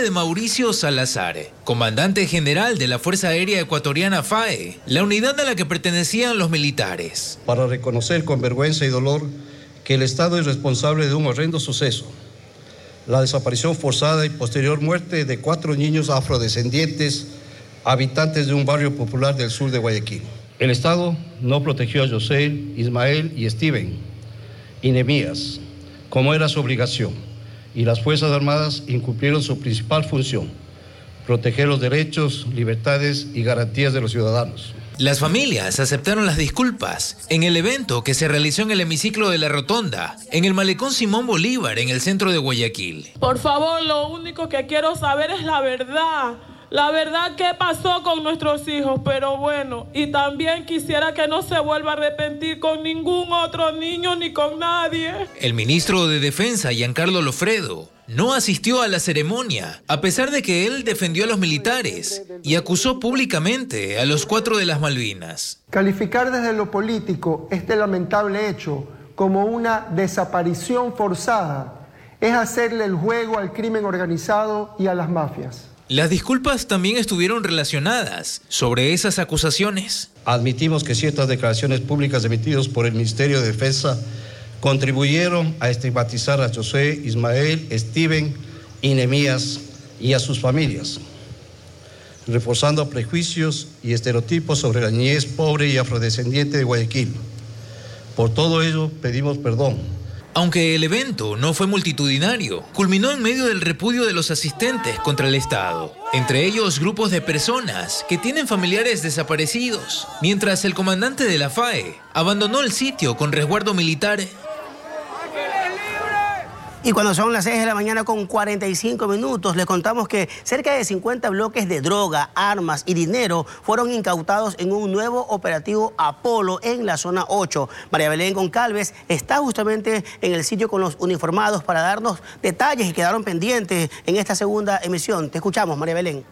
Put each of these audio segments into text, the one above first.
de Mauricio Salazar, comandante general de la Fuerza Aérea Ecuatoriana FAE, la unidad a la que pertenecían los militares. Para reconocer con vergüenza y dolor que el Estado es responsable de un horrendo suceso, la desaparición forzada y posterior muerte de 4 niños afrodescendientes, habitantes de un barrio popular del sur de Guayaquil. El Estado no protegió a José, Ismael y Steven y Nehemías, como era su obligación, y las Fuerzas Armadas incumplieron su principal función: proteger los derechos, libertades y garantías de los ciudadanos. Las familias aceptaron las disculpas en el evento que se realizó en el hemiciclo de la Rotonda, en el Malecón Simón Bolívar, en el centro de Guayaquil. Por favor, lo único que quiero saber es la verdad qué pasó con nuestros hijos, pero bueno, y también quisiera que no se vuelva a arrepentir con ningún otro niño ni con nadie. El ministro de Defensa, Giancarlo Lofredo, no asistió a la ceremonia, a pesar de que él defendió a los militares y acusó públicamente a los 4 de las Malvinas. Calificar desde lo político este lamentable hecho como una desaparición forzada es hacerle el juego al crimen organizado y a las mafias. Las disculpas también estuvieron relacionadas sobre esas acusaciones. Admitimos que ciertas declaraciones públicas emitidas por el Ministerio de Defensa contribuyeron a estigmatizar a José, Ismael, Steven y Nehemías y a sus familias, reforzando prejuicios y estereotipos sobre la niñez pobre y afrodescendiente de Guayaquil. Por todo ello pedimos perdón. Aunque el evento no fue multitudinario, culminó en medio del repudio de los asistentes contra el Estado, entre ellos grupos de personas que tienen familiares desaparecidos, mientras el comandante de la FAE abandonó el sitio con resguardo militar. Y cuando son las 6 de la mañana con 45 minutos, les contamos que cerca de 50 bloques de droga, armas y dinero fueron incautados en un nuevo operativo Apolo en la zona 8. María Belén Goncalves está justamente en el sitio con los uniformados para darnos detalles que quedaron pendientes en esta segunda emisión. Te escuchamos, María Belén.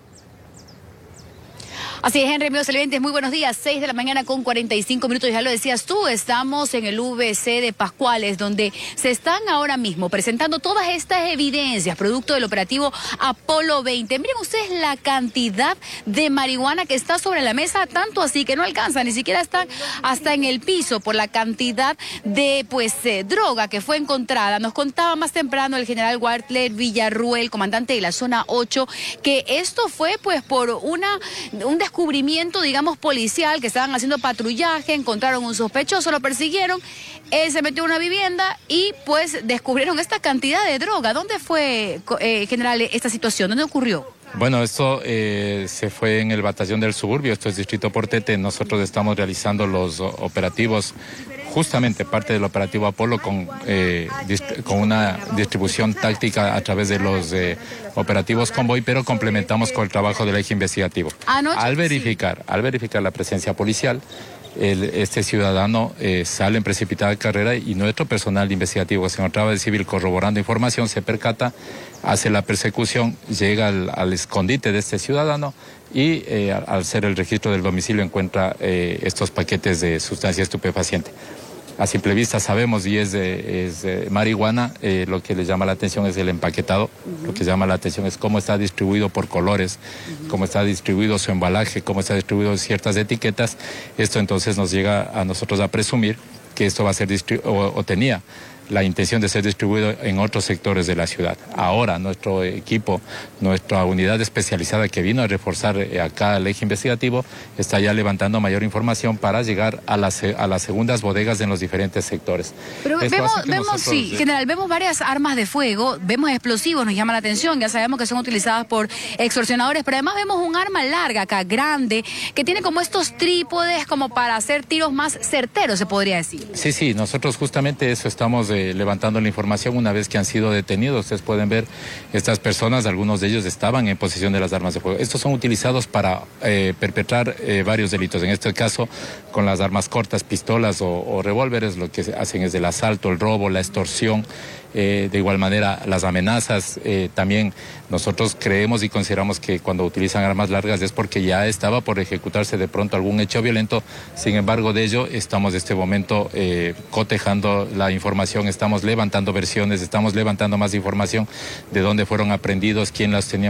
Así es, Henry, amigos televidentes, muy buenos días, 6 de la mañana con 45 minutos, ya lo decías tú, estamos en el VC de Pascuales, donde se están ahora mismo presentando todas estas evidencias, producto del operativo Apolo 20. Miren ustedes la cantidad de marihuana que está sobre la mesa, tanto así que no alcanza, ni siquiera están hasta en el piso por la cantidad de, droga que fue encontrada. Nos contaba más temprano el general Wartler Villarruel, comandante de la zona 8, que esto fue, por un descubrimiento, digamos, policial, que estaban haciendo patrullaje, encontraron un sospechoso, lo persiguieron, él se metió en una vivienda y descubrieron esta cantidad de droga. ¿Dónde fue, general, esta situación? ¿Dónde ocurrió? Bueno, esto se fue en el batallón del suburbio, esto es Distrito Portete. Nosotros estamos realizando los operativos, justamente parte del operativo Apolo, con una distribución táctica a través de los operativos Convoy, pero complementamos con el trabajo del eje investigativo. Al verificar la presencia policial, este ciudadano sale en precipitada carrera y nuestro personal investigativo que se encontraba de civil corroborando información se percata, hace la persecución, llega al escondite de este ciudadano y al hacer el registro del domicilio encuentra estos paquetes de sustancia estupefaciente. A simple vista sabemos y es marihuana. Lo que le llama la atención es el empaquetado. Lo que llama la atención es cómo está distribuido por colores, cómo está distribuido su embalaje, cómo está distribuido ciertas etiquetas. Esto entonces nos llega a nosotros a presumir que esto va a ser o tenía la intención de ser distribuido en otros sectores de la ciudad. Ahora nuestro equipo, nuestra unidad especializada que vino a reforzar acá el eje investigativo, está ya levantando mayor información para llegar a las segundas bodegas en los diferentes sectores. Pero general, vemos varias armas de fuego, vemos explosivos, nos llama la atención, ya sabemos que son utilizadas por extorsionadores, pero además vemos un arma larga acá, grande, que tiene como estos trípodes como para hacer tiros más certeros, se podría decir. Sí, nosotros justamente eso estamos levantando la información una vez que han sido detenidos. Ustedes pueden ver estas personas, algunos de ellos estaban en posesión de las armas de fuego. Estos son utilizados para perpetrar varios delitos. En este caso, con las armas cortas, pistolas o revólveres, lo que hacen es el asalto, el robo, la extorsión. De igual manera, las amenazas. También nosotros creemos y consideramos que cuando utilizan armas largas es porque ya estaba por ejecutarse de pronto algún hecho violento. Sin embargo, de ello estamos en este momento cotejando la información, estamos levantando versiones, estamos levantando más información de dónde fueron aprehendidos, quién las tenía